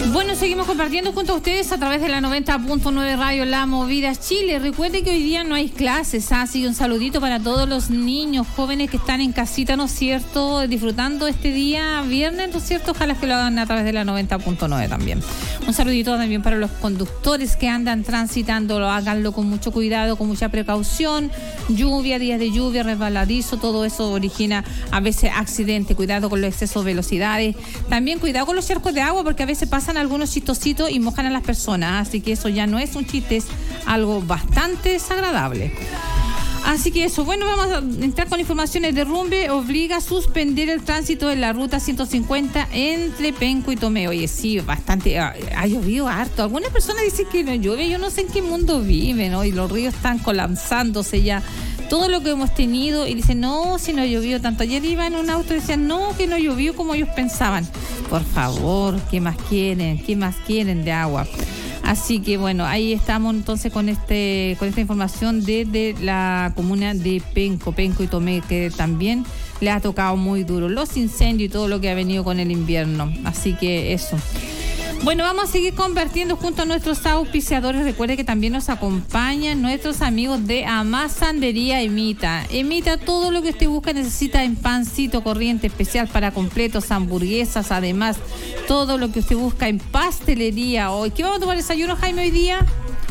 Bueno, seguimos compartiendo junto a ustedes a través de la 90.9 Radio La Movida Chile. Recuerde que hoy día no hay clases, así que un saludito para todos los niños, jóvenes que están en casita, ¿no es cierto? Disfrutando este día viernes, ¿no es cierto? Ojalá que lo hagan a través de la 90.9 también. Un saludito también para los conductores que andan transitando, háganlo con mucho cuidado, con mucha precaución. Lluvia, días de lluvia, resbaladizo, todo eso origina a veces accidentes. Cuidado con los excesos de velocidades. También cuidado con los charcos de agua, porque a veces pasan algunos chistositos y mojan a las personas, así que eso ya no es un chiste, es algo bastante desagradable. Así que eso, bueno, vamos a entrar con informaciones. Derrumbe obliga a suspender el tránsito en la ruta 150 entre Penco y Tomé. Oye, sí, bastante, ha llovido harto. Algunas personas dicen que no llueve, yo no sé en qué mundo viven, ¿no? Y los ríos están colapsándose ya. Todo lo que hemos tenido, y dicen, no, si no ha llovido tanto. Ayer iba en un auto y decían, no, que no llovió como ellos pensaban. Por favor, ¿qué más quieren? ¿Qué más quieren de agua? Así que bueno, ahí estamos entonces con esta información desde la comuna de Penco y Tomé, que también le ha tocado muy duro los incendios y todo lo que ha venido con el invierno. Así que eso. Bueno, vamos a seguir compartiendo junto a nuestros auspiciadores. Recuerde que también nos acompañan nuestros amigos de Amasandería Emita. Emita, todo lo que usted busca, necesita en pancito corriente especial para completos, hamburguesas, además, todo lo que usted busca en pastelería. Hoy, ¿qué vamos a tomar desayuno, Jaime, hoy día?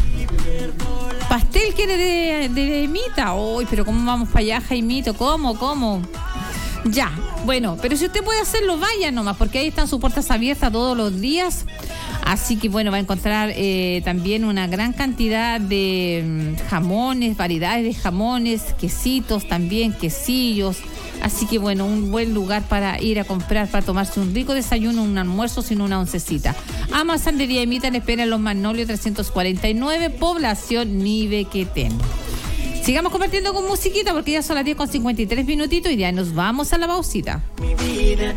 ¿Pastel quiere de Emita? Hoy, pero ¿cómo vamos para allá, Jaimito? ¿Cómo? Ya, bueno, pero si usted puede hacerlo, vaya nomás, porque ahí están sus puertas abiertas todos los días. Así que bueno, va a encontrar también una gran cantidad de jamones, variedades de jamones, quesitos también, quesillos. Así que bueno, un buen lugar para ir a comprar, para tomarse un rico desayuno, un almuerzo, sino una oncecita. Amasandería Emita le espera en Los Magnolios 349, población Nivequetén. Sigamos compartiendo con musiquita porque ya son las 10:53 minutitos y ya nos vamos a la pausita.